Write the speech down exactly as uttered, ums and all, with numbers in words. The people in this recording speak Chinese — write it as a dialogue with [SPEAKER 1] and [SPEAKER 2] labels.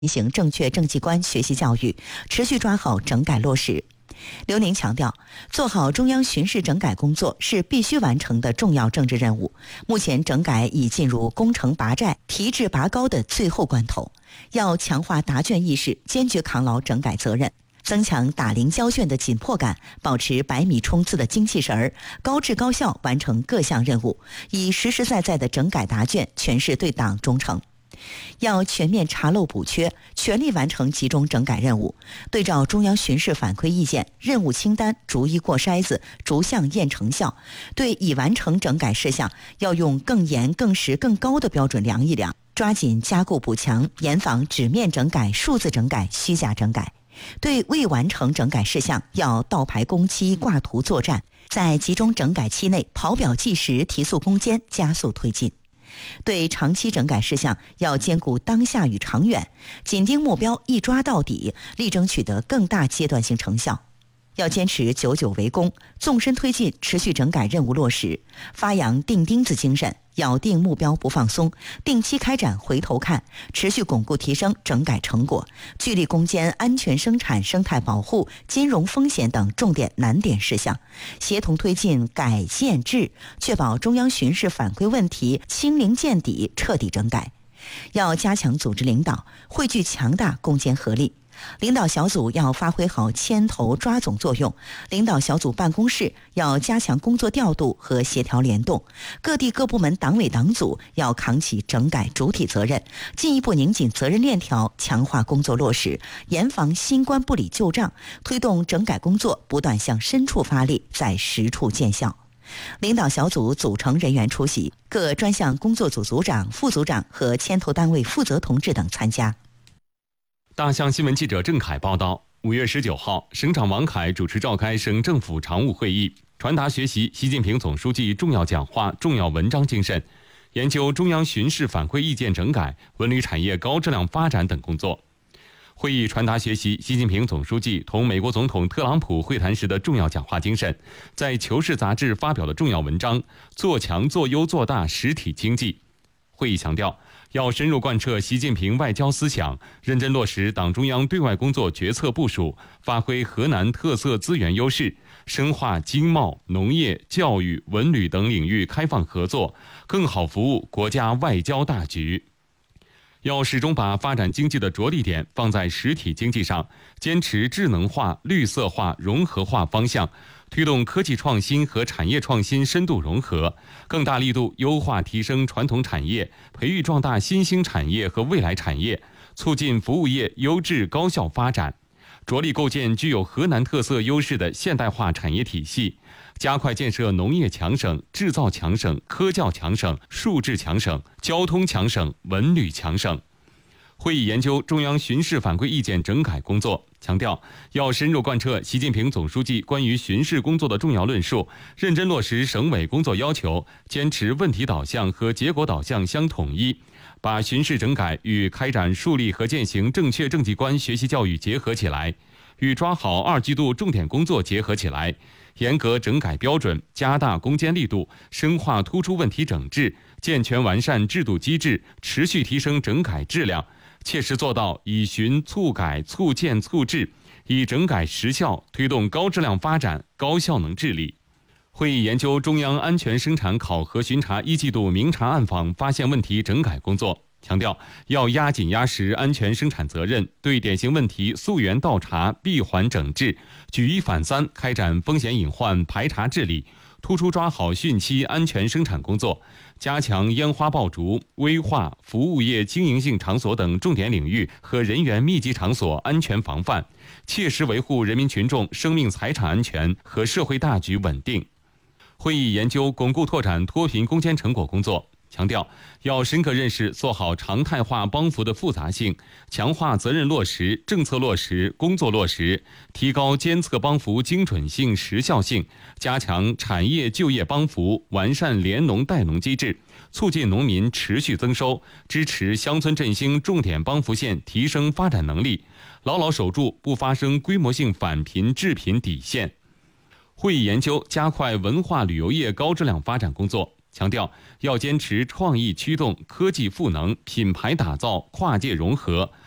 [SPEAKER 1] 进行正确政绩观学习教育，持续抓好整改落实。刘宁强调，做好中央巡视整改工作是必须完成的重要政治任务。目前整改已进入攻城拔寨、提质拔高的最后关头，要强化答卷意识，坚决扛牢整改责任，增强打铃交卷的紧迫感，保持百米冲刺的精气神儿，高质高效完成各项任务，以实实在在的整改答卷诠释对党忠诚。要全面查漏补缺，全力完成集中整改任务，对照中央巡视反馈意见，任务清单逐一过筛子，逐项验成效。对已完成整改事项，要用更严、更实、更高的标准量一量，抓紧加固补强，严防纸面整改、数字整改、虚假整改。对未完成整改事项，要倒排工期、挂图作战，在集中整改期内跑表计时，提速攻坚，加速推进。对长期整改事项，要兼顾当下与长远，紧盯目标，一抓到底，力争取得更大阶段性成效。要坚持久久为功，纵深推进持续整改任务落实，发扬钉钉子精神，咬定目标不放松，定期开展回头看，持续巩固提升整改成果，聚力攻坚安全生产、生态保护、金融风险等重点难点事项，协同推进改建制，确保中央巡视反馈问题清零见底，彻底整改。要加强组织领导，汇聚强大攻坚合力。领导小组要发挥好牵头抓总作用，领导小组办公室要加强工作调度和协调联动，各地各部门党委党组要扛起整改主体责任，进一步拧紧责任链条，强化工作落实，严防新官不理旧账，推动整改工作不断向深处发力，在实处见效。领导小组组成人员出席，各专项工作组组长、副组长和牵头单位负责同志等参加。
[SPEAKER 2] 大象新闻记者郑凯报道，五月十九号，省长王凯主持召开省政府常务会议，传达学习习近平总书记重要讲话、重要文章精神，研究中央巡视反馈意见整改、文旅产业高质量发展等工作。会议传达学习习近平总书记同美国总统特朗普会谈时的重要讲话精神，在《求是》杂志发表的重要文章，做强做优做大实体经济。会议强调，要深入贯彻习近平外交思想，认真落实党中央对外工作决策部署，发挥河南特色资源优势，深化经贸、农业、教育、文旅等领域开放合作，更好服务国家外交大局。要始终把发展经济的着力点放在实体经济上，坚持智能化、绿色化、融合化方向，推动科技创新和产业创新深度融合，更大力度优化提升传统产业，培育壮大新兴产业和未来产业，促进服务业优质高效发展，着力构建具有河南特色优势的现代化产业体系，加快建设农业强省、制造强省、科教强省、数智强省、交通强省、文旅强省。会议研究中央巡视反馈意见整改工作，强调要深入贯彻习近平总书记关于巡视工作的重要论述，认真落实省委工作要求，坚持问题导向和结果导向相统一，把巡视整改与开展树立和践行正确政绩观学习教育结合起来，与抓好二季度重点工作结合起来，严格整改标准，加大攻坚力度，深化突出问题整治，健全完善制度机制，持续提升整改质量，切实做到以巡促改、促建促治，以整改实效推动高质量发展、高效能治理。会议研究中央安全生产考核巡查一季度明察暗访发现问题整改工作，强调要压紧压实安全生产责任，对典型问题溯源倒查、闭环整治，举一反三开展风险隐患排查治理，突出抓好汛期安全生产工作，加强烟花爆竹、危化、服务业经营性场所等重点领域和人员密集场所安全防范，切实维护人民群众生命财产安全和社会大局稳定。会议研究巩固拓展脱贫攻坚成果工作，强调要深刻认识做好常态化帮扶的复杂性，强化责任落实、政策落实、工作落实，提高监测帮扶精准性、时效性，加强产业就业帮扶，完善联农带农机制，促进农民持续增收，支持乡村振兴重点帮扶县提升发展能力，牢牢守住不发生规模性返贫致贫底线。会议研究加快文化旅游业高质量发展工作，强调要坚持创意驱动、科技赋能、品牌打造、跨界融合，